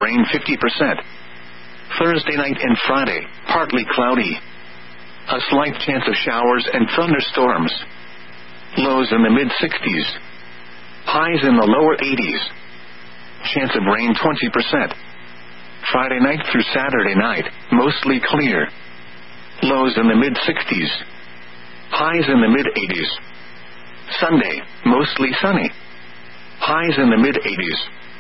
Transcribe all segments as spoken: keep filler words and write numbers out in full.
rain fifty percent. Thursday night and Friday, partly cloudy. A slight chance of showers and thunderstorms. Lows in the mid-sixties. Highs in the lower eighties. Chance of rain twenty percent. Friday night through Saturday night, mostly clear. Lows in the mid-sixties. Highs in the mid-eighties. Sunday, mostly sunny. Highs in the mid-eighties.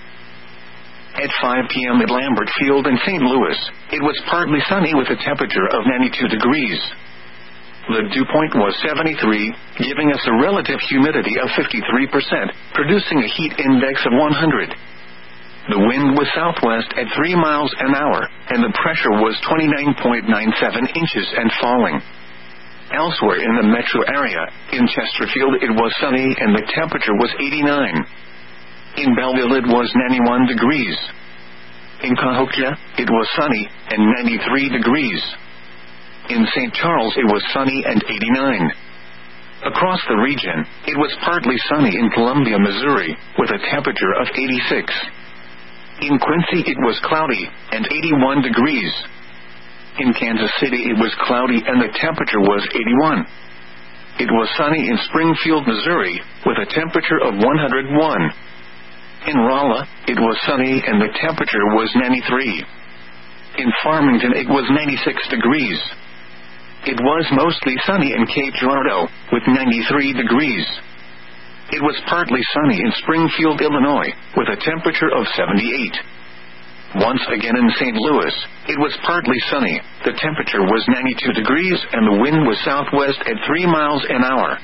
At five p.m. at Lambert Field in Saint Louis, it was partly sunny with a temperature of ninety-two degrees. The dew point was seventy-three, giving us a relative humidity of fifty-three percent, producing a heat index of one hundred. The wind was southwest at three miles an hour, and the pressure was twenty-nine point nine seven inches and falling. Elsewhere in the metro area, in Chesterfield it was sunny and the temperature was eighty-nine. In Belleville it was ninety-one degrees. In Cahokia, it was sunny and ninety-three degrees. In Saint Charles it was sunny and eighty-nine. Across the region, it was partly sunny in Columbia, Missouri, with a temperature of eighty-six. In Quincy it was cloudy and eighty-one degrees. In Kansas City it was cloudy and the temperature was eighty-one. It was sunny in Springfield, Missouri, with a temperature of one hundred one. In Rolla, it was sunny and the temperature was ninety-three. In Farmington it was ninety-six degrees. It was mostly sunny in Cape Girardeau, with ninety-three degrees. It was partly sunny in Springfield, Illinois, with a temperature of seventy-eight. Once again in Saint Louis, it was partly sunny, the temperature was ninety-two degrees and the wind was southwest at three miles an hour.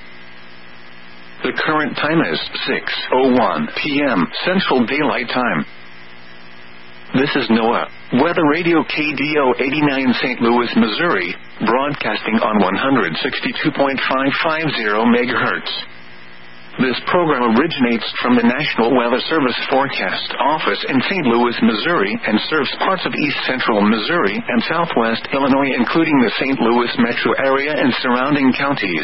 The current time is six oh one p.m. Central Daylight Time. This is NOAA, Weather Radio K D O eighty-nine Saint Louis, Missouri, broadcasting on one sixty-two point five five zero megahertz. This program originates from the National Weather Service Forecast Office in Saint Louis, Missouri, and serves parts of east central Missouri and southwest Illinois, including the Saint Louis metro area and surrounding counties.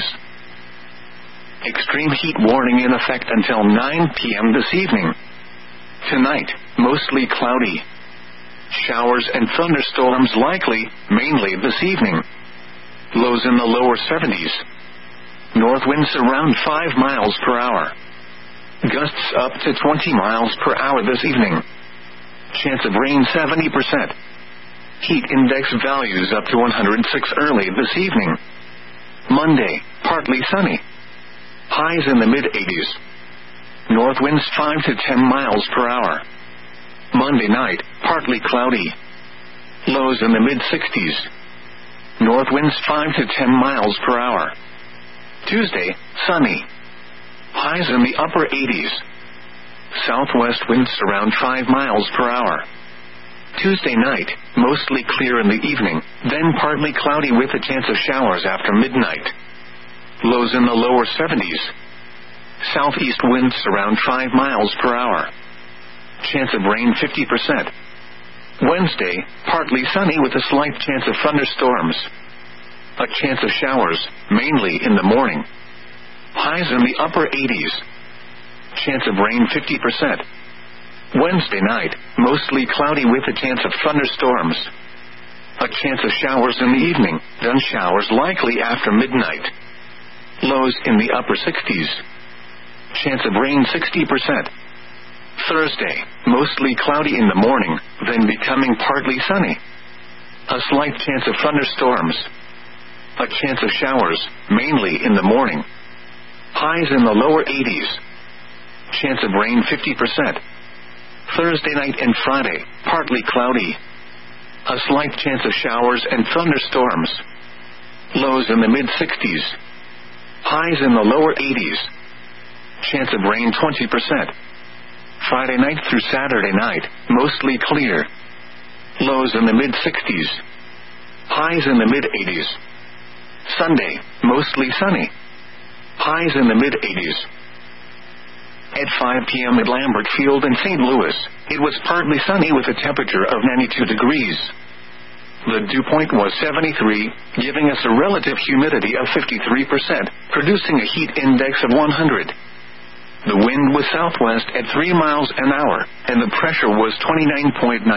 Extreme heat warning in effect until nine p.m. this evening. Tonight, mostly cloudy. Showers and thunderstorms likely, mainly this evening. Lows in the lower seventies. North winds around five miles per hour. Gusts up to twenty miles per hour this evening. Chance of rain seventy percent. Heat index values up to one hundred six early this evening. Monday, partly sunny. Highs in the mid-eighties. North winds five to ten miles per hour. Monday night, partly cloudy. Lows in the mid-sixties. North winds five to ten miles per hour. Tuesday, sunny. Highs in the upper eighties. Southwest winds around five miles per hour. Tuesday night, mostly clear in the evening, then partly cloudy with a chance of showers after midnight. Lows in the lower seventies. Southeast winds around five miles per hour. Chance of rain fifty percent. Wednesday, partly sunny with a slight chance of thunderstorms. A chance of showers, mainly in the morning. Highs in the upper eighties. Chance of rain fifty percent. Wednesday night, mostly cloudy with a chance of thunderstorms. A chance of showers in the evening, then showers likely after midnight. Lows in the upper sixties. Chance of rain sixty percent. Thursday, mostly cloudy in the morning, then becoming partly sunny. A slight chance of thunderstorms. A chance of showers, mainly in the morning. Highs in the lower eighties. Chance of rain fifty percent. Thursday night and Friday, partly cloudy. A slight chance of showers and thunderstorms. Lows in the mid-sixties. Highs in the lower eighties. Chance of rain twenty percent. Friday night through Saturday night, mostly clear. Lows in the mid-sixties. Highs in the mid-eighties. Sunday, mostly sunny. Highs in the mid-eighties. At five p.m. at Lambert Field in Saint Louis, it was partly sunny with a temperature of ninety-two degrees. The dew point was seventy-three, giving us a relative humidity of fifty-three percent, producing a heat index of one hundred. The wind was southwest at three miles an hour, and the pressure was twenty-nine point nine